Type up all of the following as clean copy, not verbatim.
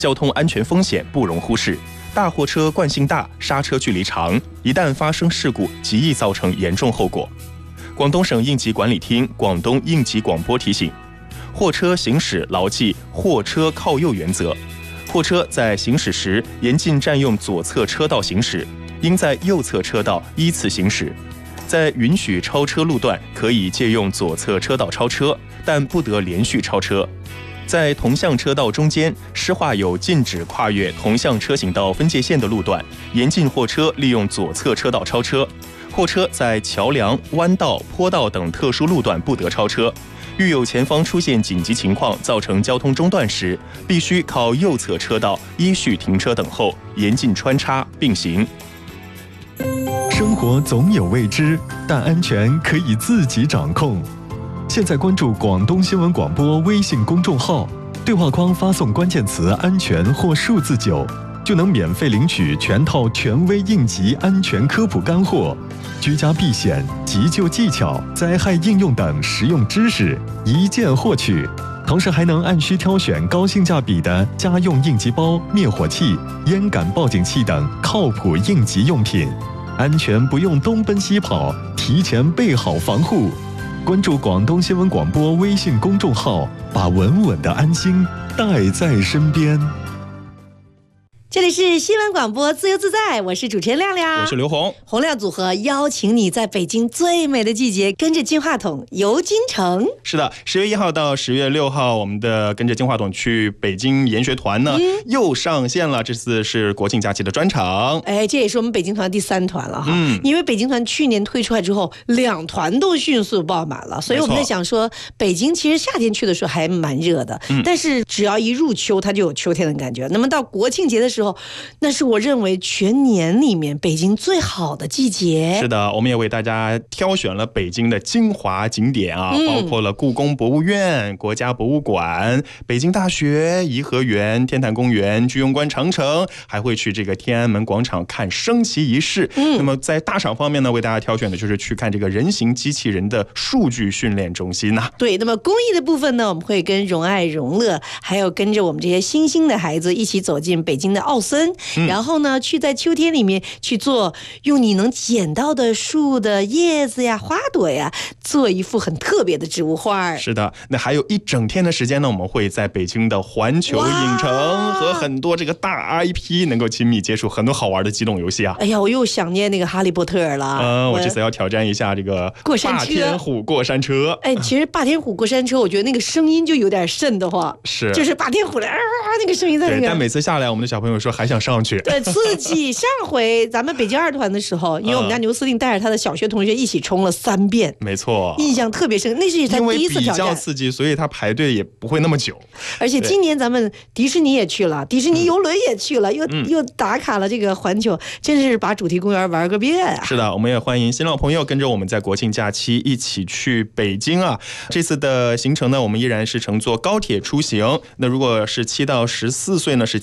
交通安全风险不容忽视。大货车惯性大，刹车距离长，一旦发生事故，极易造成严重后果。广东省应急管理厅、广东应急广播提醒：货车行驶牢记货车靠右原则。货车在行驶时严禁占用左侧车道行驶，应在右侧车道依次行驶。在允许超车路段，可以借用左侧车道超车，但不得连续超车。在同向车道中间施划有禁止跨越同向车行道分界线的路段，严禁货车利用左侧车道超车。货车在桥梁、弯道、坡道等特殊路段不得超车。遇有前方出现紧急情况造成交通中断时，必须靠右侧车道依序停车等候，严禁穿插并行。 生活总有未知，但安全可以自己掌控。现在关注广东新闻广播微信公众号，对话框发送关键词安全或数字9，就能免费领取全套权威应急安全科普干货，居家避险、急救技巧、灾害应用等实用知识一键获取。同时还能按需挑选高性价比的家用应急包、灭火器、烟感报警器等靠谱应急用品，安全不用东奔西跑，提前备好防护。关注广东新闻广播微信公众号，把稳稳的安心带在身边。 这里是新闻广播自由自在，我是主持人亮亮， 我是刘红。 洪亮组合邀请你在北京最美的季节跟着金话筒游京城。 是的，10月1号到10月6号，我们的跟着金话筒去北京研学团呢，又上线了。这次是国庆假期的专场。 哎，这也是我们北京团第3团了哈。因为北京团去年推出来之后，2团都迅速爆满了，所以我们在想说，北京其实夏天去的时候还蛮热的，但是只要一入秋，它就有秋天的感觉。那么到国庆节的时候，那是我认为全年里面北京最好的季节。 是的，我们也为大家挑选了北京的精华景点啊，包括了故宫博物院、国家博物馆、北京大学、颐和园、天坛公园、居庸关长城，还会去这个天安门广场看升旗仪式。那么在大赏方面呢，为大家挑选的就是去看这个人形机器人的数据训练中心呐。 对，那么公益的部分呢，我们会跟荣爱、荣乐，还有跟着我们这些新兴的孩子一起走进北京的奥森。然后呢，去在秋天里面去做用你能捡到的树的叶子呀、花朵呀，做一幅很特别的植物画。 是的，那还有一整天的时间呢，我们会在北京的环球影城和很多这个大 IP 能够亲密接触很多好玩的机动游戏啊。 哎呀，我又想念那个哈利波特了。 我这次要挑战一下这个过山车， 霸天虎过山车。 哎，其实霸天虎过山车，我觉得那个声音就有点瘆得慌， 是， 就是霸天虎的那个声音在那个。 对，但每次下来，我们的小朋友说还想上去。 对，刺激。上回咱们北京2团的时候，因为我们家牛司令带着他的小学同学一起冲了3遍， 没错， 印象特别深。那是他第一次挑战， 因为比较刺激，所以他排队也不会那么久。 而且今年咱们迪士尼也去了，迪士尼游轮也去了，又打卡了这个环球，真是把主题公园玩个遍啊。 是的，我们也欢迎新老朋友跟着我们在国庆假期一起去北京啊。这次的行程呢，我们依然是乘坐高铁出行。那如果是7到14岁呢，是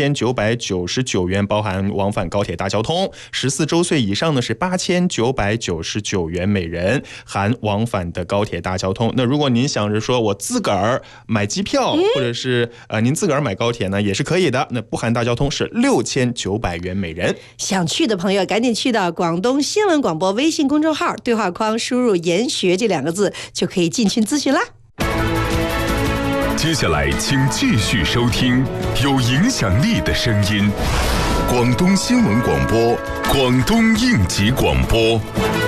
7999元，包含往返高铁大交通；14周岁以上呢是8999元每人，含往返的高铁大交通。那如果您想着说我自个儿买机票，或者是您自个儿买高铁呢，也是可以的。那不含大交通是6900元每人。 想去的朋友赶紧去到广东新闻广播微信公众号对话框输入研学这2个字，就可以进群咨询啦。 接下来请继续收听有影响力的声音，广东新闻广播，广东应急广播。